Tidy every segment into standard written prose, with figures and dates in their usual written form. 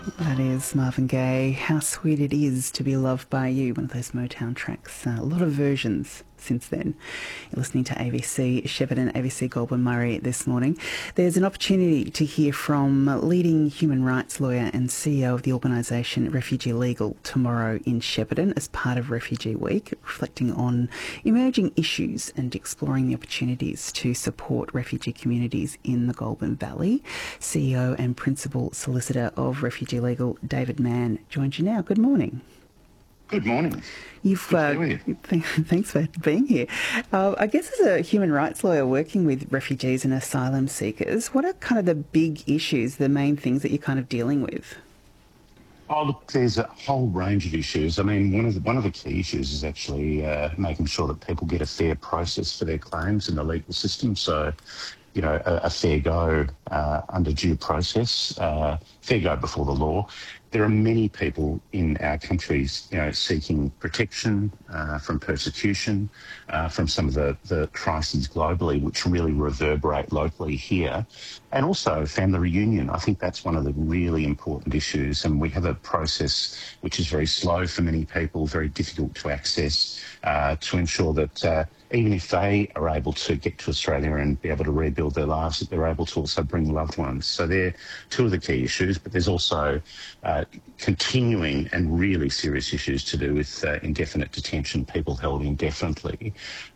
That is Marvin Gaye. How sweet it is to be loved by you. One of those Motown tracks. A lot of versions since then. You're listening to ABC Shepparton, ABC Goulburn Murray this morning. There's an opportunity to hear from leading human rights lawyer and CEO of the organisation Refugee Legal tomorrow in Shepparton as part of Refugee Week, reflecting on emerging issues and exploring the opportunities to support refugee communities in the Goulburn Valley. CEO and Principal Solicitor of Refugee Legal, David Mann, joins you now. Good morning. Good morning. Thanks for being here. I guess as a human rights lawyer working with refugees and asylum seekers, what are kind of the big issues, the main things that you're kind of dealing with? Oh, look, there's a whole range of issues. I mean, one of the key issues is actually making sure that people get a fair process for their claims in the legal system. So, you know, a fair go under due process, fair go before the law. There are many people in our countries, you know, seeking protection from persecution, from some of the crises globally, which really reverberate locally here, and also family reunion. I think that's one of the really important issues, and we have a process which is very slow for many people, very difficult to access, to ensure that even if they are able to get to Australia and be able to rebuild their lives, that they're able to also bring loved ones. So they're two of the key issues, but there's also continuing and really serious issues to do with indefinite detention, people held indefinitely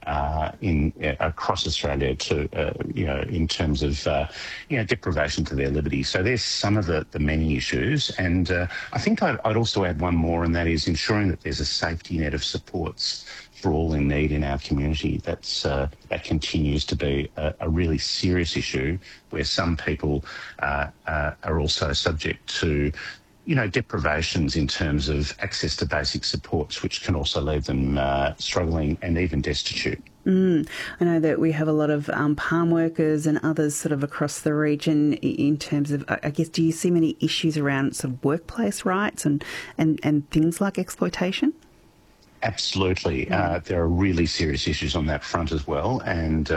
across Australia in terms of deprivation to their liberty. So there's some of the many issues, and I think I'd also add one more, and that is ensuring that there's a safety net of supports for all in need in our community. That continues to be a really serious issue, where some people are also subject to deprivations in terms of access to basic supports, which can also leave them struggling and even destitute. I know that we have a lot of palm workers and others sort of across the region in terms of, I guess, do you see many issues around sort of workplace rights and things like exploitation? Absolutely. There are really serious issues on that front as well, and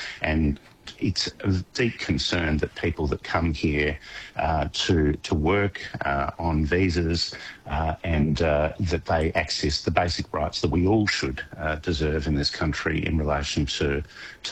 it's a deep concern that people that come here to work on visas and that they access the basic rights that we all should deserve in this country in relation to